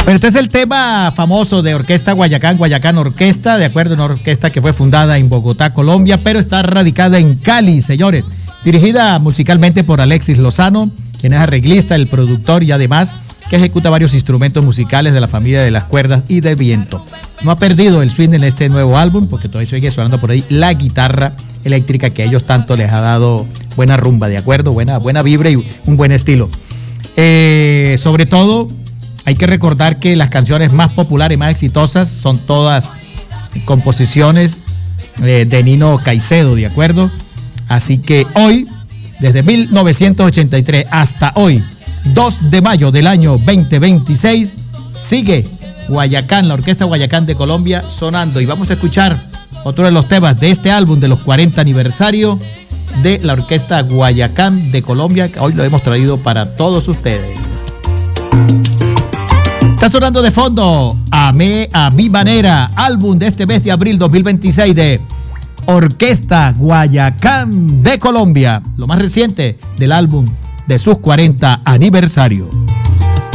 Pero este es el tema famoso de Orquesta Guayacán, Guayacán Orquesta, de acuerdo, una orquesta que fue fundada en Bogotá, Colombia, pero está radicada en Cali, señores. Dirigida musicalmente por Alexis Lozano, quien es arreglista, el productor y además que ejecuta varios instrumentos musicales de la familia de las cuerdas y del viento. No ha perdido el swing en este nuevo álbum, porque todavía sigue sonando por ahí la guitarra eléctrica que a ellos tanto les ha dado buena rumba, ¿de acuerdo? Buena vibra y un buen estilo. Sobre todo, hay que recordar que las canciones más populares y más exitosas son todas composiciones de Nino Caicedo, ¿de acuerdo? Así que hoy, desde 1983 hasta hoy, 2 de mayo del año 2026, sigue Guayacán, la Orquesta Guayacán de Colombia, sonando. Y vamos a escuchar otro de los temas de este álbum de los 40 aniversario de la Orquesta Guayacán de Colombia, que hoy lo hemos traído para todos ustedes. Está sonando de fondo a mi manera, álbum de este mes de abril 2026 de Orquesta Guayacán de Colombia, lo más reciente del álbum de sus 40 aniversario.